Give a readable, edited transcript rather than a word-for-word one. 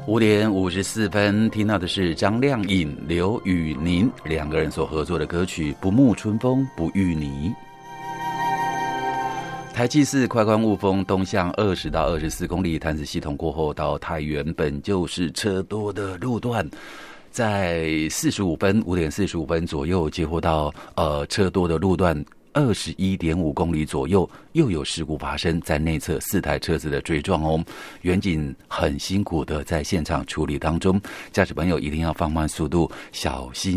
5:54，听到的是张靓颖、刘宇宁两个人所合作的歌曲《不沐春风不遇你》。台七四快关雾峰东向20到24公里，潭子系统过后到太原本就是车多的路段，在5:45左右接获到车多的路段。21.5公里左右又有事故发生，在内侧4台车子的追撞哦，远警很辛苦的在现场处理当中，驾驶朋友一定要放慢速度，小心